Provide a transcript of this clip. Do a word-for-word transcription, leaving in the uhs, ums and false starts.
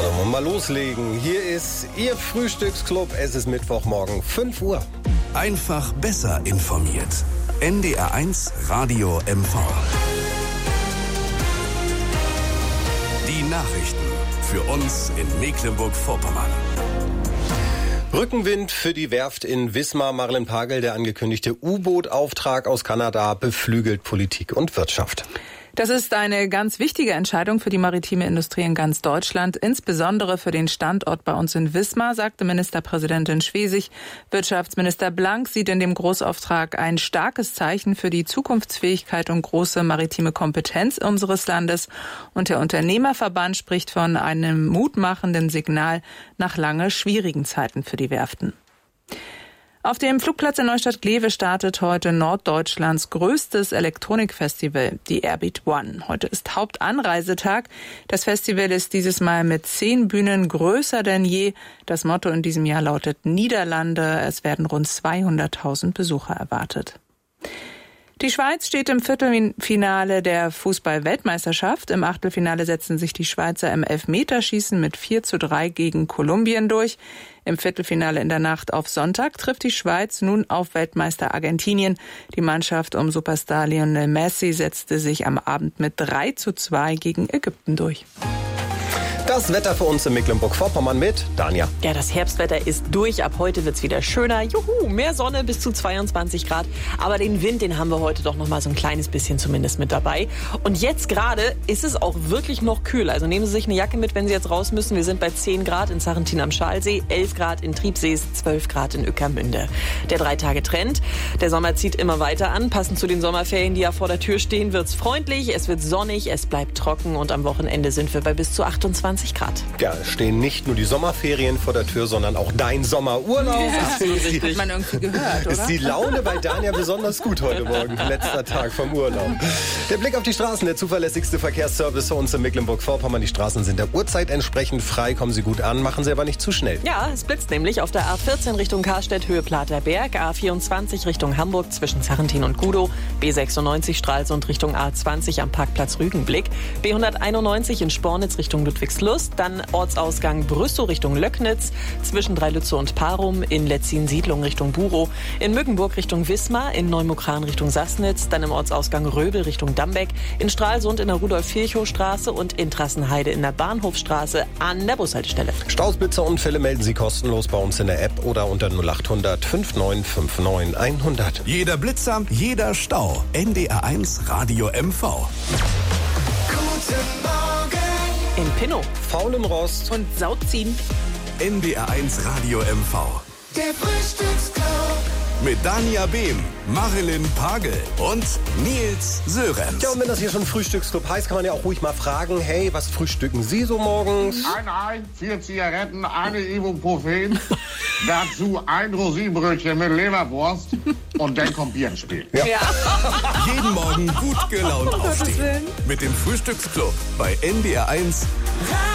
wollen wir mal loslegen. Hier ist Ihr Frühstücksclub. Es ist Mittwochmorgen, fünf Uhr. Einfach besser informiert. N D R eins Radio M V. Die Nachrichten für uns in Mecklenburg-Vorpommern. Rückenwind für die Werft in Wismar. Marilyn Pagel, der angekündigte U-Boot-Auftrag aus Kanada, beflügelt Politik und Wirtschaft. Das ist eine ganz wichtige Entscheidung für die maritime Industrie in ganz Deutschland, insbesondere für den Standort bei uns in Wismar, sagte Ministerpräsidentin Schwesig. Wirtschaftsminister Blank sieht in dem Großauftrag ein starkes Zeichen für die Zukunftsfähigkeit und große maritime Kompetenz unseres Landes. Und der Unternehmerverband spricht von einem mutmachenden Signal nach lange schwierigen Zeiten für die Werften. Auf dem Flugplatz in Neustadt-Glewe startet heute Norddeutschlands größtes Elektronikfestival, die Airbeat One. Heute ist Hauptanreisetag. Das Festival ist dieses Mal mit zehn Bühnen größer denn je. Das Motto in diesem Jahr lautet Niederlande. Es werden rund zweihunderttausend Besucher erwartet. Die Schweiz steht im Viertelfinale der Fußball-Weltmeisterschaft. Im Achtelfinale setzen sich die Schweizer im Elfmeterschießen mit vier zu drei gegen Kolumbien durch. Im Viertelfinale in der Nacht auf Sonntag trifft die Schweiz nun auf Weltmeister Argentinien. Die Mannschaft um Superstar Lionel Messi setzte sich am Abend mit drei zu zwei gegen Ägypten durch. Das Wetter für uns in Mecklenburg-Vorpommern mit Dania. Ja, das Herbstwetter ist durch. Ab heute wird's wieder schöner. Juhu, mehr Sonne bis zu zweiundzwanzig Grad. Aber den Wind, den haben wir heute doch noch mal so ein kleines bisschen zumindest mit dabei. Und jetzt gerade ist es auch wirklich noch kühl. Also nehmen Sie sich eine Jacke mit, wenn Sie jetzt raus müssen. Wir sind bei zehn Grad in Sarrentin am Schalsee, elf Grad in Triebsees, zwölf Grad in Ueckermünde. Der Drei-Tage-Trend. Der Sommer zieht immer weiter an. Passend zu den Sommerferien, die ja vor der Tür stehen, wird's freundlich, es wird sonnig, es bleibt trocken und am Wochenende sind wir bei bis zu achtundzwanzig Grad. Ja, es stehen nicht nur die Sommerferien vor der Tür, sondern auch dein Sommerurlaub. Ja, ist hat man irgendwie gehört, oder? Ist die Laune bei Dania besonders gut heute Morgen, letzter Tag vom Urlaub. Der Blick auf die Straßen, der zuverlässigste Verkehrsservice für uns in Mecklenburg-Vorpommern. Die Straßen sind der Uhrzeit entsprechend frei, kommen Sie gut an, machen Sie aber nicht zu schnell. Ja, es blitzt nämlich auf der A vierzehn Richtung Karstedt, Höhe Platerberg, A vierundzwanzig Richtung Hamburg zwischen Sarrentin und Gudow, B sechsundneunzig Stralsund Richtung A zwanzig am Parkplatz Rügenblick, B hunderteinundneunzig in Spornitz Richtung Ludwigslust, dann Ortsausgang Brüssow Richtung Löcknitz, zwischen Dreilütze und Parum, in Letzin-Siedlung Richtung Burow, in Mückenburg Richtung Wismar, in Neumukran Richtung Sassnitz, dann im Ortsausgang Röbel Richtung Dambeck, in Stralsund in der Rudolf-Virchow-Straße und in Trassenheide in der Bahnhofstraße an der Bushaltestelle. Staus, Blitzer, Unfälle melden Sie kostenlos bei uns in der App oder unter null acht hundert fünfundneunzig neunundfünfzig hundert. Jeder Blitzer, jeder Stau. N D R eins Radio M V. Guten Morgen. In Pinnow. Faulen Rost. Und Sauziehen. N D R eins Radio M V. Der Frühstücksclub. Mit Dania Behm, Marilyn Pagel und Nils Sörenz. Ja, und wenn das hier schon Frühstücksclub heißt, kann man ja auch ruhig mal fragen, hey, was frühstücken Sie so morgens? Ein Ei, vier Zigaretten, eine Ibuprofen, dazu ein Rosinenbrötchen mit Leberwurst und dann kommt Bier ins Spiel. Ja. Ja. Jeden Morgen gut gelaunt aufstehen. Mit dem Frühstücksclub bei N D R eins.